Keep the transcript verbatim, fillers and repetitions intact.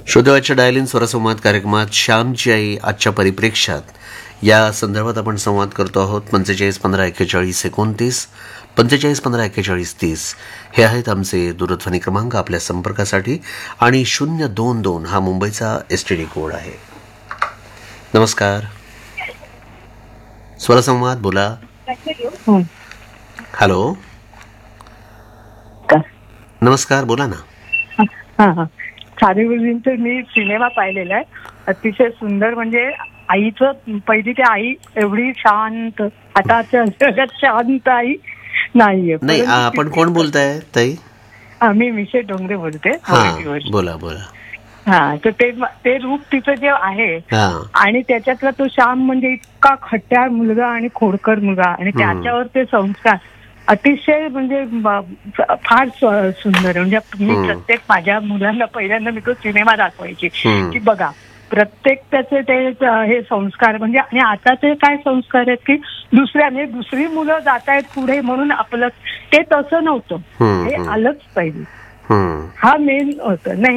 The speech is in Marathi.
श्रोतेवाच्या डायलिन स्वरसंवाद कार्यक्रमात श्यामची आई आजच्या परिप्रेक्ष्यात या संदर्भात आपण संवाद करतो आहोत. पंचेचाळीस पंधरा एक्केचाळीस एकोणतीस पंचेचाळीस पंधरा एक्केचाळीस तीस हे आहेत आमचे दूरध्वनी क्रमांक आपल्या संपर्कासाठी, आणि शून्य दोन दोन हा मुंबईचा एस टी डी कोड आहे. नमस्कार, स्वरसंवाद बोला. हॅलो, नमस्कार, बोला ना. हा हा सानेगुरुजींचा मी सिनेमा पाहिलेला आहे, अतिशय सुंदर. म्हणजे आईचं पहिली ते आई एवढी शांत, आताच्या जगात शांत आई नाहीये. नाही, आपण कोण बोलताय ताई? मी मिशे डोंगरे बोलते. बोला बोला. हा, तर ते ते रूप तिचं जे आहे आणि त्याच्यातला तो श्याम म्हणजे इतका खट्याळ मुलगा आणि खोडकर मुलगा, आणि त्याच्यावर ते संस्कार अतिशय म्हणजे फार सुंदर. म्हणजे मी प्रत्येक माझ्या मुलांना पहिल्यांदा मी तो सिनेमा दाखवायची की बघा प्रत्येक त्याचे ते हे संस्कार. म्हणजे आणि आता ते काय संस्कार आहेत की दुसऱ्याने दुसरी मुलं जात आहेत पुढे म्हणून आपलं ते तसं नव्हतं, हे आलंच पाहिजे. हा मेन होतं. नाही